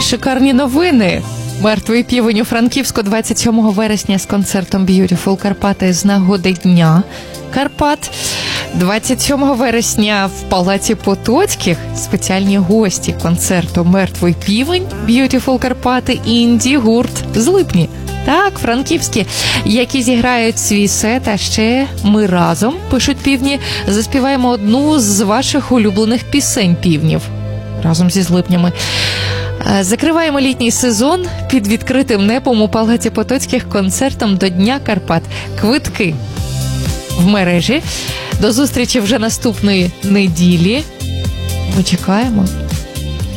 Шикарні новини. Мертвий півень у Франківську 27 вересня з концертом Beautiful Карпати з нагоди Дня Карпат. 27 вересня в Палаці Потоцьких спеціальні гості концерту «Мертвий півень», Beautiful Карпати, інді-гурт з Липні. Так, франківські, які зіграють свій сет, а ще ми разом, пишуть півні, заспіваємо одну з ваших улюблених пісень півнів. Разом зі Злипнями. Закриваємо літній сезон під відкритим небом у Палаці Потоцьких концертом до Дня Карпат. Квитки в мережі. До зустрічі вже наступної неділі. Ми чекаємо.